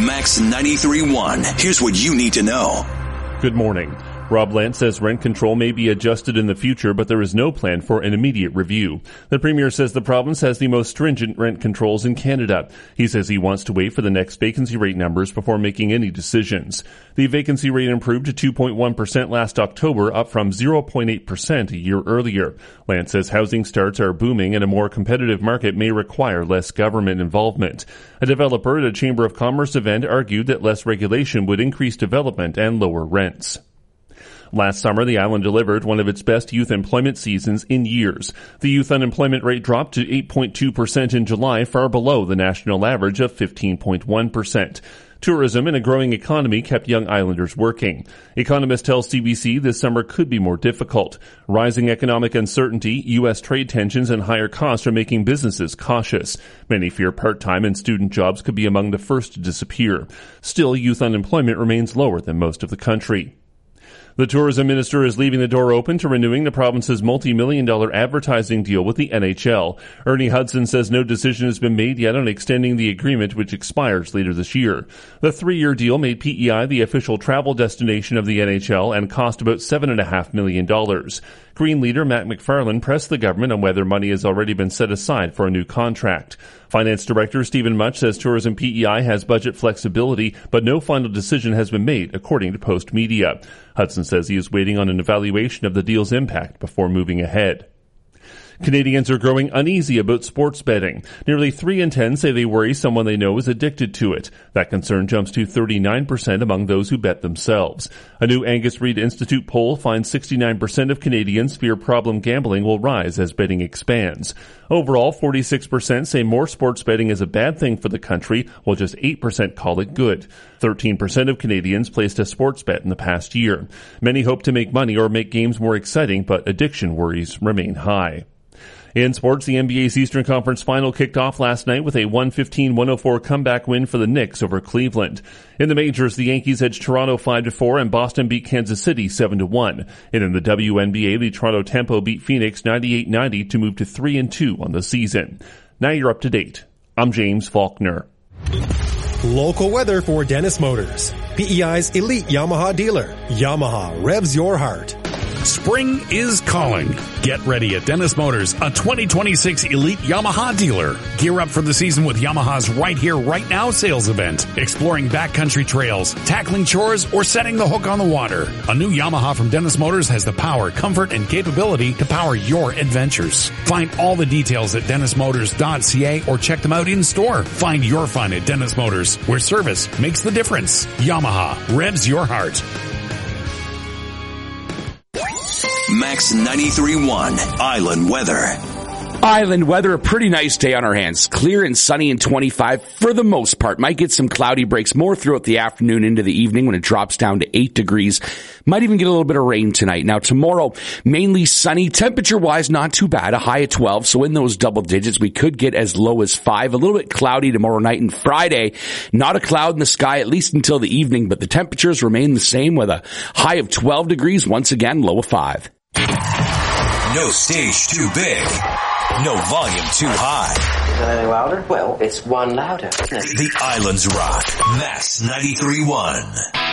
Max 93.1. Here's what you need to know. Good morning. Rob Lance says rent control may be adjusted in the future, but there is no plan for an immediate review. The Premier says the province has the most stringent rent controls in Canada. He says he wants to wait for the next vacancy rate numbers before making any decisions. The vacancy rate improved to 2.1% last October, up from 0.8% a year earlier. Lance says housing starts are booming and a more competitive market may require less government involvement. A developer at a Chamber of Commerce event argued that less regulation would increase development and lower rents. Last summer, the island delivered one of its best youth employment seasons in years. The youth unemployment rate dropped to 8.2% in July, far below the national average of 15.1%. Tourism and a growing economy kept young islanders working. Economists tell CBC this summer could be more difficult. Rising economic uncertainty, U.S. trade tensions, and higher costs are making businesses cautious. Many fear part-time and student jobs could be among the first to disappear. Still, youth unemployment remains lower than most of the country. The tourism minister is leaving the door open to renewing the province's multi-million-dollar advertising deal with the NHL. Ernie Hudson says no decision has been made yet on extending the agreement, which expires later this year. The 3-year deal made PEI the official travel destination of the NHL and cost about $7.5 million. Green leader Matt McFarland pressed the government on whether money has already been set aside for a new contract. Finance Director Stephen Much says Tourism PEI has budget flexibility, but no final decision has been made, according to Post Media. Hudson says he is waiting on an evaluation of the deal's impact before moving ahead. Canadians are growing uneasy about sports betting. Nearly 3 in 10 say they worry someone they know is addicted to it. That concern jumps to 39% among those who bet themselves. A new Angus Reid Institute poll finds 69% of Canadians fear problem gambling will rise as betting expands. Overall, 46% say more sports betting is a bad thing for the country, while just 8% call it good. 13% of Canadians placed a sports bet in the past year. Many hope to make money or make games more exciting, but addiction worries remain high. In sports, the NBA's Eastern Conference Final kicked off last night with a 115-104 comeback win for the Knicks over Cleveland. In the majors, the Yankees edged Toronto 5-4 and Boston beat Kansas City 7-1. And in the WNBA, the Toronto Tempo beat Phoenix 98-90 to move to 3-2 on the season. Now you're up to date. I'm James Faulkner. Local weather for Dennis Motors, PEI's elite Yamaha dealer. Yamaha revs your heart. Spring is calling. Get ready at Dennis Motors, a 2026 elite Yamaha dealer. Gear up for the season with Yamaha's Right Here, Right Now sales event. Exploring backcountry trails, tackling chores, or setting the hook on the water. A new Yamaha from Dennis Motors has the power, comfort, and capability to power your adventures. Find all the details at dennismotors.ca or check them out in store. Find your fun at Dennis Motors, where service makes the difference. Yamaha revs your heart. Max 93.1 Island Weather. Island weather, a pretty nice day on our hands. Clear and sunny and 25 for the most part. Might get some cloudy breaks more throughout the afternoon into the evening when it drops down to 8 degrees. Might even get a little bit of rain tonight. Now tomorrow, mainly sunny. Temperature-wise, not too bad. A high at 12, so in those double digits, we could get as low as 5. A little bit cloudy tomorrow night and Friday. Not a cloud in the sky, at least until the evening, but the temperatures remain the same with a high of 12 degrees. Once again, low of 5. No stage too big. No volume too high. Is that any louder? Well, it's one louder. The Islands Rock. Max 93.1.